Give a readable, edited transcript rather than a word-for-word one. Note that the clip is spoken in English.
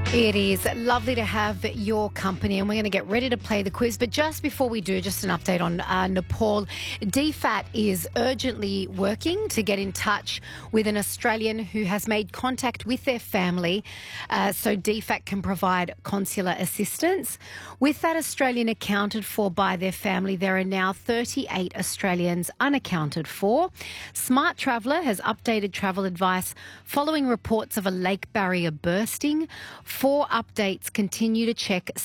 It is lovely to have your company, and we're going to get ready to play the quiz. But just before we do, just an update on Nepal. DFAT is urgently working to get in touch with an Australian who has made contact with their family so DFAT can provide consular assistance. With that Australian accounted for by their family, there are now 38 Australians unaccounted for. Smart Traveller has updated travel advice following reports of a lake barrier bursting. 4 updates: continue to check